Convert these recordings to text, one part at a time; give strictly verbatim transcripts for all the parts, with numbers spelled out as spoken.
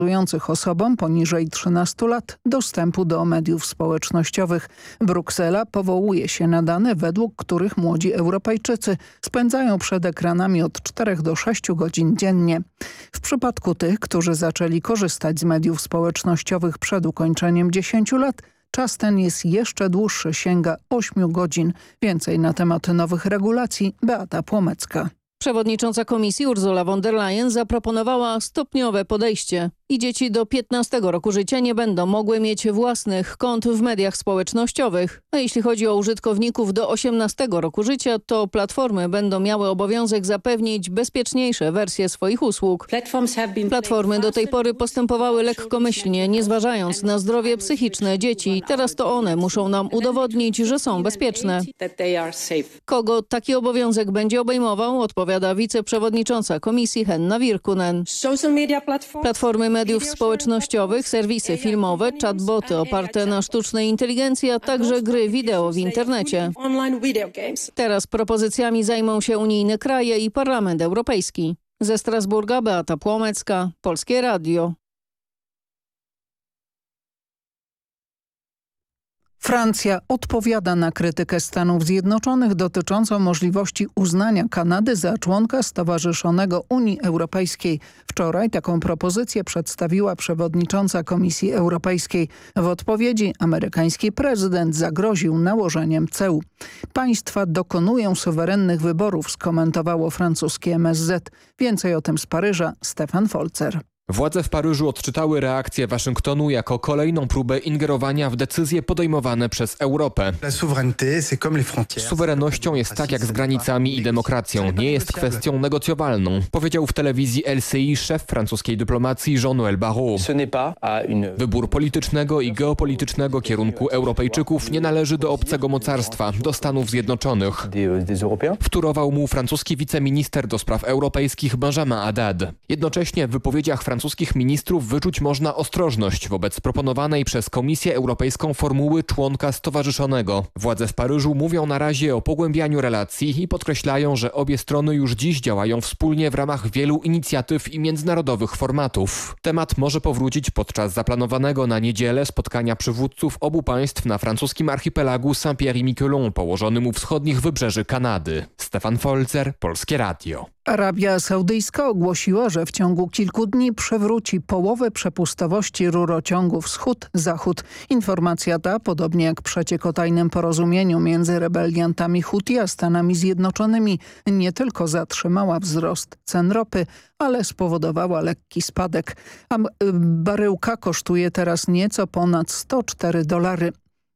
osobom poniżej trzynastu lat dostępu do mediów społecznościowych. Bruksela powołuje się na dane, według których młodzi Europejczycy spędzają przed ekranami od czterech do sześciu godzin dziennie. W przypadku tych, którzy zaczęli korzystać z mediów społecznościowych przed ukończeniem dziesięciu lat, czas ten jest jeszcze dłuższy, sięga ośmiu godzin. Więcej na temat nowych regulacji Beata Płomecka. Przewodnicząca Komisji Ursula von der Leyen zaproponowała stopniowe podejście i dzieci do piętnastego roku życia nie będą mogły mieć własnych kont w mediach społecznościowych. A jeśli chodzi o użytkowników do osiemnastego roku życia, to platformy będą miały obowiązek zapewnić bezpieczniejsze wersje swoich usług. Platformy do tej pory postępowały lekkomyślnie, nie zważając na zdrowie psychiczne dzieci. Teraz to one muszą nam udowodnić, że są bezpieczne. Kogo taki obowiązek będzie obejmował, odpowiada wiceprzewodnicząca Komisji Henna Virkkunen. Platformy mediów społecznościowych, serwisy filmowe, chatboty oparte na sztucznej inteligencji, a także gry wideo w internecie. Teraz propozycjami zajmą się unijne kraje i Parlament Europejski. Ze Strasburga Beata Płomecka, Polskie Radio. Francja odpowiada na krytykę Stanów Zjednoczonych dotyczącą możliwości uznania Kanady za członka stowarzyszonego Unii Europejskiej. Wczoraj taką propozycję przedstawiła przewodnicząca Komisji Europejskiej. W odpowiedzi amerykański prezydent zagroził nałożeniem ceł. Państwa dokonują suwerennych wyborów, skomentowało francuskie M S Z. Więcej o tym z Paryża Stefan Folzer. Władze w Paryżu odczytały reakcję Waszyngtonu jako kolejną próbę ingerowania w decyzje podejmowane przez Europę. Suwerennością jest tak jak z granicami i demokracją. Nie jest kwestią negocjowalną, powiedział w telewizji L C I szef francuskiej dyplomacji Jean-Noël Barrot. Wybór politycznego i geopolitycznego kierunku Europejczyków nie należy do obcego mocarstwa, do Stanów Zjednoczonych. Wtórował mu francuski wiceminister do spraw europejskich Benjamin Haddad. Jednocześnie w wypowiedziach francuskich ministrów wyczuć można ostrożność wobec proponowanej przez Komisję Europejską formuły członka stowarzyszonego. Władze w Paryżu mówią na razie o pogłębianiu relacji i podkreślają, że obie strony już dziś działają wspólnie w ramach wielu inicjatyw i międzynarodowych formatów. Temat może powrócić podczas zaplanowanego na niedzielę spotkania przywódców obu państw na francuskim archipelagu Saint-Pierre i Miquelon, położonym u wschodnich wybrzeży Kanady. Stefan Folzer, Polskie Radio. Arabia Saudyjska ogłosiła, że w ciągu kilku dni przywróci połowę przepustowości rurociągu wschód-zachód. Informacja ta, podobnie jak przeciek o tajnym porozumieniu między rebeliantami Huti a Stanami Zjednoczonymi, nie tylko zatrzymała wzrost cen ropy, ale spowodowała lekki spadek. A baryłka kosztuje teraz nieco ponad sto cztery dolary.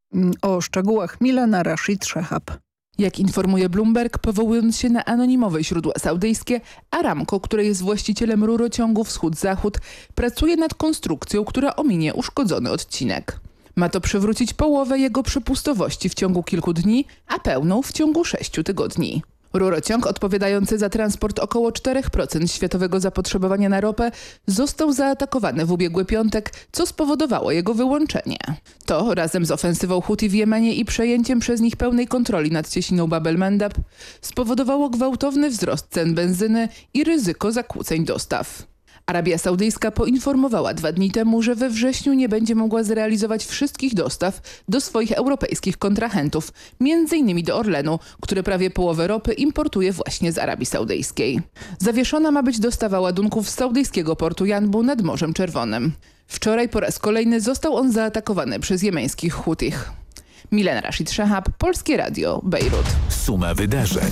O szczegółach Milena Rashid Shehab. Jak informuje Bloomberg, powołując się na anonimowe źródła saudyjskie, Aramco, które jest właścicielem rurociągu wschód-zachód, pracuje nad konstrukcją, która ominie uszkodzony odcinek. Ma to przywrócić połowę jego przepustowości w ciągu kilku dni, a pełną w ciągu sześciu tygodni. Rurociąg odpowiadający za transport około cztery procent światowego zapotrzebowania na ropę został zaatakowany w ubiegły piątek, co spowodowało jego wyłączenie. To razem z ofensywą Huti w Jemenie i przejęciem przez nich pełnej kontroli nad cieśniną Bab el-Mandab spowodowało gwałtowny wzrost cen benzyny i ryzyko zakłóceń dostaw. Arabia Saudyjska poinformowała dwa dni temu, że we wrześniu nie będzie mogła zrealizować wszystkich dostaw do swoich europejskich kontrahentów, między innymi do Orlenu, który prawie połowę ropy importuje właśnie z Arabii Saudyjskiej. Zawieszona ma być dostawa ładunków z saudyjskiego portu Janbu nad Morzem Czerwonym. Wczoraj po raz kolejny został on zaatakowany przez jemeńskich Hutich. Milena Rashid Shehab, Polskie Radio, Bejrut. Suma wydarzeń.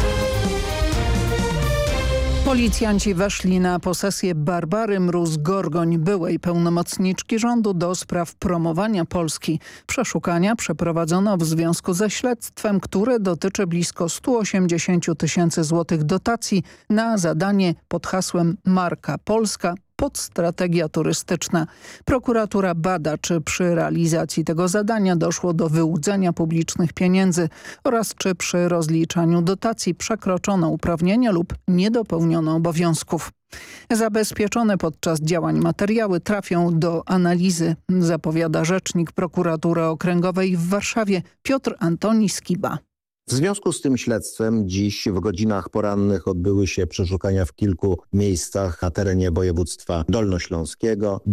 Policjanci weszli na posesję Barbary Mróz-Gorgoń, byłej pełnomocniczki rządu do spraw promowania Polski. Przeszukania przeprowadzono w związku ze śledztwem, które dotyczy blisko stu osiemdziesięciu tysięcy złotych dotacji na zadanie pod hasłem Marka Polska pod strategia turystyczna. Prokuratura bada, czy przy realizacji tego zadania doszło do wyłudzenia publicznych pieniędzy oraz czy przy rozliczaniu dotacji przekroczono uprawnienia lub nie dopełniono obowiązków. Zabezpieczone podczas działań materiały trafią do analizy, zapowiada rzecznik prokuratury okręgowej w Warszawie Piotr Antoni Skiba. W związku z tym śledztwem dziś w godzinach porannych odbyły się przeszukania w kilku miejscach na terenie województwa dolnośląskiego.